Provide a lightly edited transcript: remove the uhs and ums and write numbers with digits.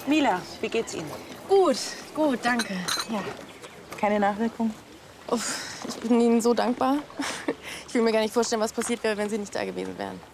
Mila, wie geht's Ihnen? Gut, gut, danke. Ja. Keine Nachwirkung? Uff, ich bin Ihnen so dankbar. Ich will mir gar nicht vorstellen, was passiert wäre, wenn Sie nicht da gewesen wären.